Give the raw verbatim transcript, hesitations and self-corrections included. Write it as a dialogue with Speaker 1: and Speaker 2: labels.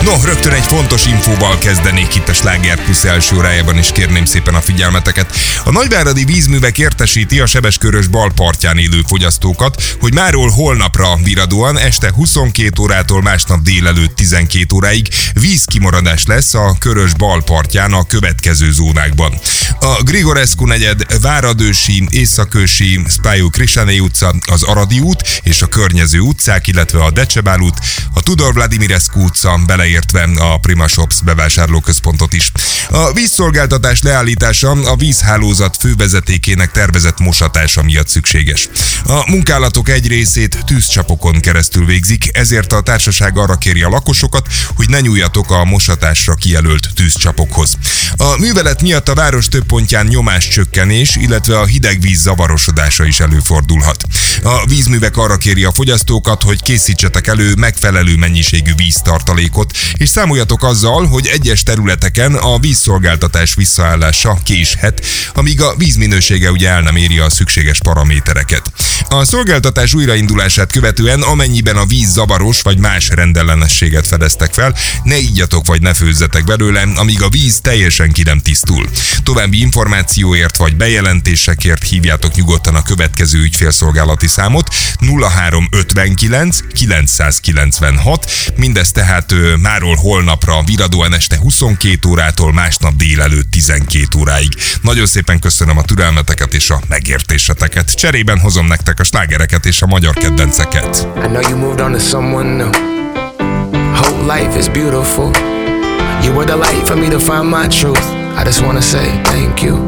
Speaker 1: No, rögtön egy fontos infóval kezdenék itt a Sláger Plus első órájában, és kérném szépen a figyelmeteket. A Nagyváradi Vízművek értesíti a Sebeskörös bal partján élő fogyasztókat, hogy máról holnapra viradóan este huszonkét órától másnap délelőtt tizenkét óráig vízkimaradás lesz a Körös bal partján a következő zónákban. A Grigorescu negyed, Váradősi, Északősi, Spályó Krisánei utca, az Aradi út és a környező utcák, illetve a Decsebál út, a Tudor Vladimirescu utca, beleértve a Prima Shops bevásárlóközpontot is. A vízszolgáltatás leállítása a vízhálózat fővezetékének tervezett mosatása miatt szükséges. A munkálatok egy részét tűzcsapokon keresztül végzik, ezért a társaság arra kéri a lakosokat, hogy ne nyúljatok a mosatásra kijelölt tűzcsapokhoz. A művelet miatt a város több pontján nyomáscsökkenés, illetve a hidegvíz zavarosodása is előfordulhat. A vízművek arra kéri a fogyasztókat, hogy készítsetek elő megfelelő mennyiségű víztartalékot, és számoljatok azzal, hogy egyes területeken a vízszolgáltatás visszaállása késhet, amíg a vízminősége ugye el nem éri a szükséges paramétereket. A szolgáltatás újraindulását követően, amennyiben a víz zavaros vagy más rendellenességet fedeztek fel, ne ígyatok vagy ne főzzetek belőle, amíg a víz teljesen ki nem tisztul. További információért vagy bejelentésekért hívjátok nyugodtan a következő ügyfélszolgálati számot nulla három ötvenkilenc kilencszázkilencvenhat, mindez tehát ö, máról holnapra viradóan este huszonkét órától másnap délelőtt tizenkét óráig. Nagyon szépen köszönöm a türelmeteket és a megértéseteket. Cserében hozom nektek a slágereket és a magyar kedvenceket.
Speaker 2: I know you moved on to someone new. Whole life is beautiful. You were the light for me to find my truth. I just wanna say thank you.